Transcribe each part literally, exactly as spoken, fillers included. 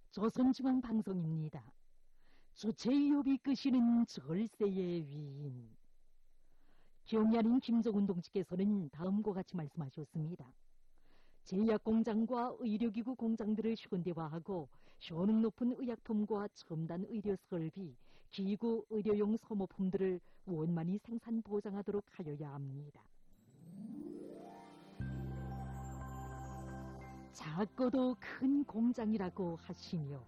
조선중앙방송입니다. 주체의협이 끄시는 절세의 위인. 경야린 김정은 동지께서는 다음과 같이 말씀하셨습니다. 제약공장과 의료기구 공장들을 현대화하고 효능 높은 의약품과 첨단 의료 설비, 기구 의료용 소모품들을 원만히 생산 보장하도록 하여야 합니다. 작고도 큰 공장이라고 하시며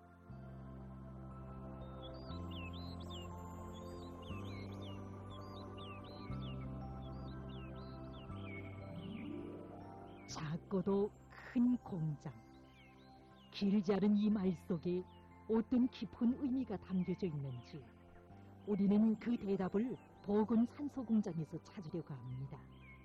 작고도 큰 공장. 길지 않은 이 말 속에 어떤 깊은 의미가 담겨져 있는지 우리는 그 대답을 보건산소공장에서 찾으려고 합니다.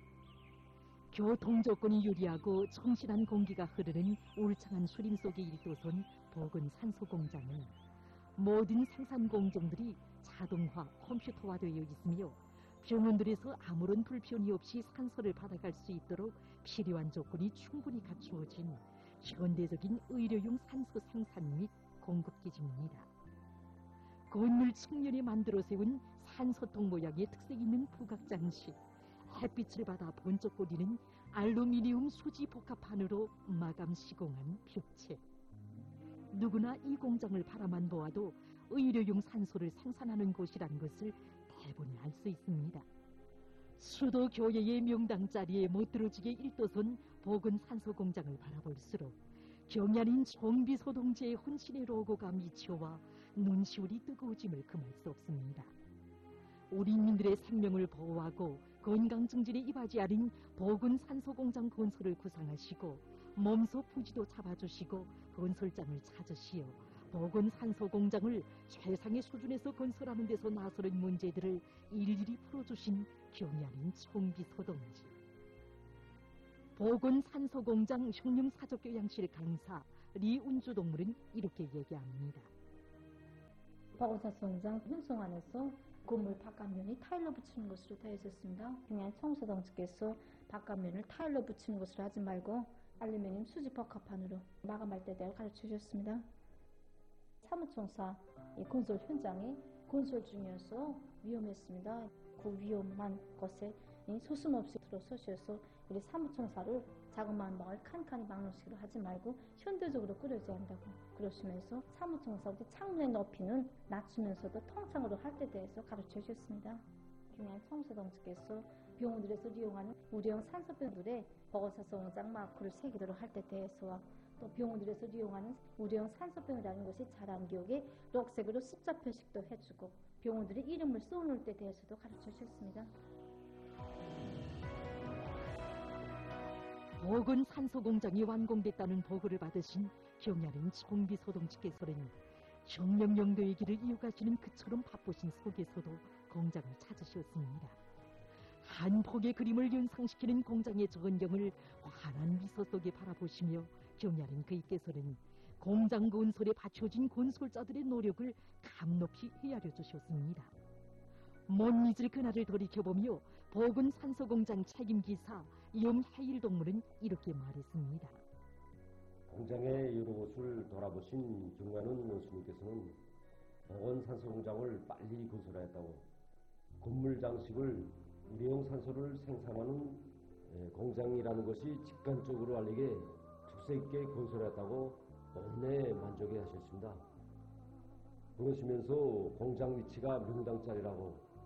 교통 조건이 유리하고 청실한 공기가 흐르는 울창한 수림 속에 일도선 보건산소공장은 모든 생산 공정들이 자동화, 컴퓨터화되어 있으며 병원들에서 아무런 불편이 없이 산소를 받아갈 수 있도록 필요한 조건이 충분히 갖추어진 현대적인 의료용 산소 생산 및 공급 기지입니다. 건물 측면에 만들어 세운 산소통 모양의 특색 있는 부각장식, 햇빛을 받아 번쩍거리는 알루미늄 수지 복합판으로 마감 시공한 벽체. 누구나 이 공장을 바라만 보아도 의료용 산소를 생산하는 곳이라는 것을 대본에 알 수 있습니다. 수도 교회의 명당 자리에 못들어지게 일도선 보건산소공장을 바라볼수록 경야린 총비소 동지의 혼신의 로고가 미쳐와 눈시울이 뜨거워짐을 금할 수 없습니다. 우리 인민들의 생명을 보호하고 건강 증진에 이바지하는 보건산소공장 건설을 구상하시고 몸소 부지도 잡아주시고 건설장을 찾으시어 보건산소공장을 최상의 수준에서 건설하는 데서 나서는 문제들을 일일이 풀어주신 경야린 총비소 동지. 보건산소공장 혁명사적교양실 강사 리운주 동물은 이렇게 얘기합니다. 보건산소공장 현성 안에서 건물 바깥면이 타일로 붙이는 것으로 되어 있었습니다. 그냥 청소동지께서 바깥면을 타일로 붙이는 것으로 하지 말고 알루미늄 수지 복합판으로 마감할 때 대해 가르쳐 주셨습니다. 사무총사 건설 현장이 건설 중이어서 위험했습니다. 그 위험한 것에 소숨없이 들어서셔서 우리 사무총사를 자그마한 방을 칸칸이 막는 식으로 하지 말고 현대적으로 꾸려져야 한다고 그러시면서 사무총사 우리 창문의 높이는 낮추면서도 통창으로 할 때 대해서 가르쳐 주셨습니다. 중요한 청소동지께서 병원들에서 이용하는 우려형 산소병들의 보건산소공장 마크를 새기도록 할 때 대해서와 또 병원들에서 이용하는 우려형 산소병이라는 것이 자란 기억에 녹색으로 숫자 표식도 해주고 병원들의 이름을 써놓을 때 대해서도 가르쳐 주셨습니다. 보건산소공장이 완공됐다는 보고를 받으신 경야린 총비소 동지께서는 혁명영도의 길을 이어가시는 그처럼 바쁘신 속에서도 공장을 찾으셨습니다. 한 폭의 그림을 연상시키는 공장의 전경을 환한 미소 속에 바라보시며 경야린 그이께서는 공장 건설에 바쳐진 건설자들의 노력을 감높이 헤아려 주셨습니다. 못 잊을 그날을 돌이켜보며 보건산소공장 책임기사 염해일 동물은 이렇게 말했습니다. 공장의 여러 곳을 돌아보신 경야린 원수님께서는 보건산소공장을 빨리 건설하였다고 건물 장식을 일회용 산소를 생산하는 공장이라는 것이 직관적으로 알리게 특색 있게 건설했다고 너무나 만족해 하셨습니다. 그러시면서 공장 위치가 명당 자리라고